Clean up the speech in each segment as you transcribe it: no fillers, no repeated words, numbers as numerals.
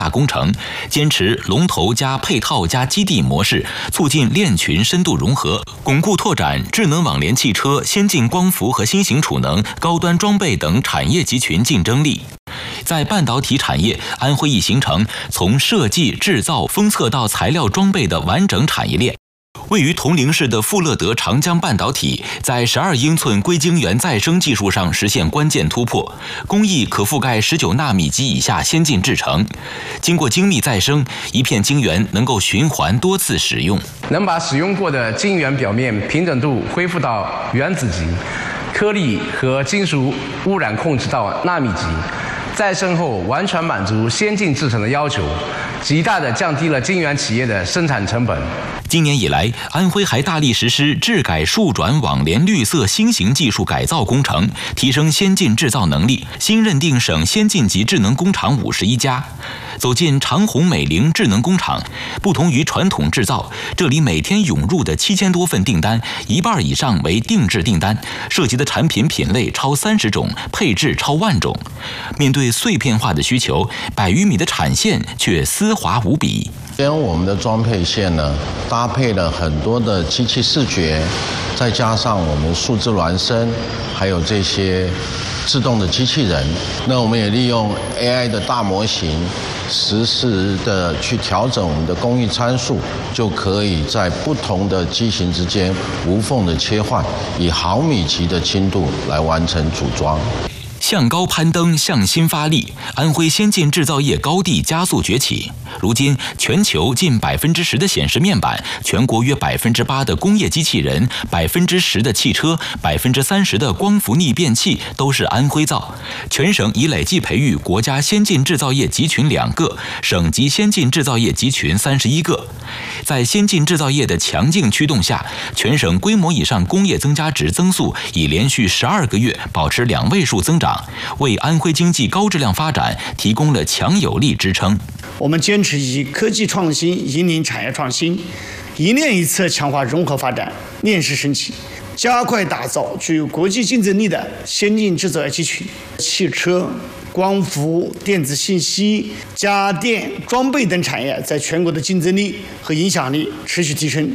大工程，坚持龙头加配套加基地模式，促进链群深度融合，巩固拓展智能网联汽车、先进光伏和新型储能、高端装备等产业集群竞争力。在半导体产业，安徽已形成从设计、制造、封测到材料装备的完整产业链。位于铜陵市的富乐德长江半导体，在12英寸硅晶圆再生技术上实现关键突破，工艺可覆盖19纳米及以下先进制程。经过精密再生，一片晶圆能够循环多次使用， 能把使用过的晶圆表面平整度恢复到原子级，颗粒和金属污染控制到纳米级。再生后完全满足先进制程的要求，极大地降低了晶圆企业的生产成本。 今年以来，安徽还大力实施质改数转网联绿色新型技术改造工程，提升先进制造能力，新认定省先进级智能工厂51家。走进长虹美菱智能工厂，不同于传统制造，这里每天涌入的7000多份订单，一半以上为定制订单，涉及的产品品类超30种，配置超10000种。面对碎片化的需求，100余米的产线却丝滑无比。 我们的装配线呢，搭配了很多的机器视觉，再加上我们数字孪生，还有这些自动的机器人。那我们也利用 AI 的大模型，实时的去调整我们的工艺参数，就可以在不同的机型之间无缝的切换，以毫米级的精度来完成组装。 向高攀登，向新发力，安徽先进制造业高地加速崛起。如今，全球近10%的显示面板，全国约8%的工业机器人，10%的汽车，30%的光伏逆变器都是安徽造。全省已累计培育国家先进制造业集群2个，省级先进制造业集群31个。在先进制造业的强劲驱动下，全省规模以上工业增加值增速已连续12个月保持2位数增长，为安徽经济高质量发展提供了强有力支撑。 我们坚持以科技创新引领产业创新，一链一策强化融合发展，链式升级，加快打造具有国际竞争力的先进制造业集群。汽车、光伏、电子信息、家电、装备等产业在全国的竞争力和影响力持续提升。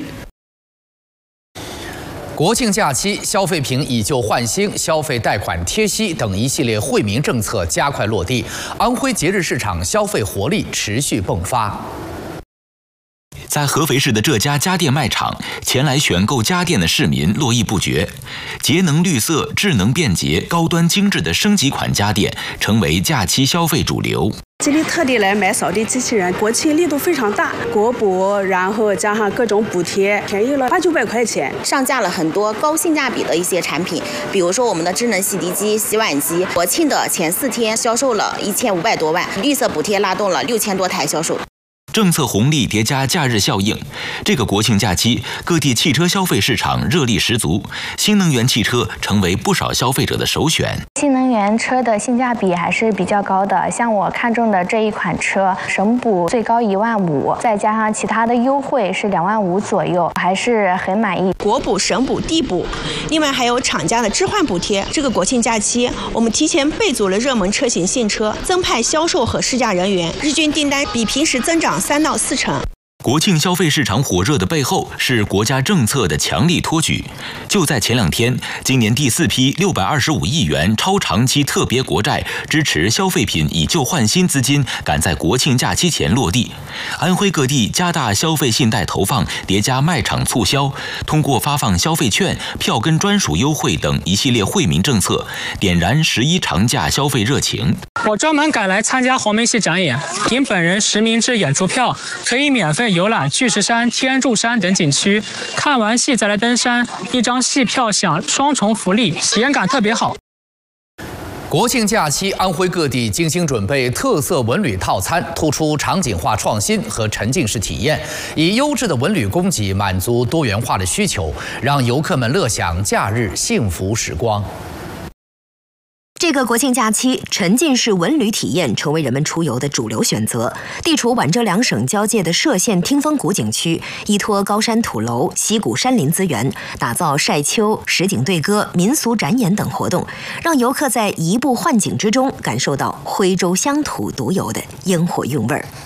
国庆假期，消费品以旧换新、消费贷款贴息等一系列惠民政策加快落地，安徽节日市场消费活力持续迸发。 在合肥市的这家家电卖场，前来选购家电的市民络绎不绝。节能绿色、智能便捷、高端精致的升级款家电成为假期消费主流。 这里特地来买扫地机器人，国庆力度非常大，国补，然后加上各种补贴，便宜了800-900块钱。 上架了很多高性价比的一些产品，比如说我们的智能洗涤机、洗碗机，国庆的前4天销售了1500多万，绿色补贴拉动了6000多台销售。 政策红利叠加假日效应，这个国庆假期，各地汽车消费市场热力十足，新能源汽车成为不少消费者的首选。 新能源车的性价比还是比较高的，像我看中的这一款车，省补最高15000，再加上其他的优惠是25000左右，还是很满意。 国补、省补、地补，另外还有厂家的置换补贴。这个国庆假期，我们提前备足了热门车型新车，增派销售和试驾人员，日均订单比平时增长3到4成。 国庆消费市场火热的背后是国家政策的强力托举。就在前2天，今年第4批625亿元超长期特别国债支持消费品以旧换新资金赶在国庆假期前落地。安徽各地加大消费信贷投放，叠加卖场促销，通过发放消费券、票根专属优惠等一系列惠民政策，点燃11长假消费热情。 我专门赶来参加黄梅戏展演，凭本人实名制演出票，可以免费游览巨石山、天柱山等景区，看完戏再来登山，1张戏票享双重福利，体验感特别好。 国庆假期，安徽各地精心准备特色文旅套餐，突出场景化创新和沉浸式体验，以优质的文旅供给满足多元化的需求，让游客们乐享假日幸福时光。 这个国庆假期，沉浸式文旅体验成为人们出游的主流选择。地处皖浙两省交界的歙县听风谷景区，依托高山土楼、溪谷山林资源，打造晒秋、实景对歌、民俗展演等活动，让游客在移步换景之中感受到徽州乡土独有的烟火韵味儿。